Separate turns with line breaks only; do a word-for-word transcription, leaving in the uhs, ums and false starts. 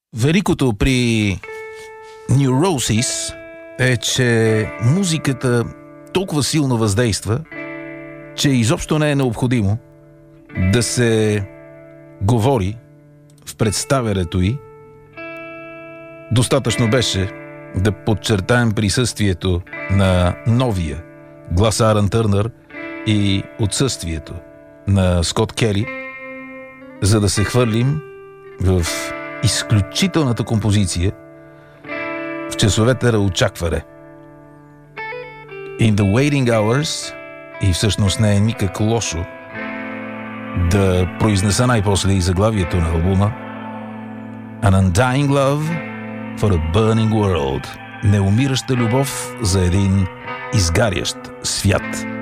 Великото при Neurosis е, че музиката толкова силно въздейства, че изобщо не е необходимо да се говори в представянето й. Достатъчно беше да подчертаем присъствието на новия глас Арън Търнър и отсъствието на Скот Кели, за да се хвърлим в изключителната композиция в часовете на очакване. In the waiting hours, и всъщност не е никак лошо да произнеса най-после и заглавието на албума, An Undying Love for a Burning World. Неумираща любов за един изгарящ свят.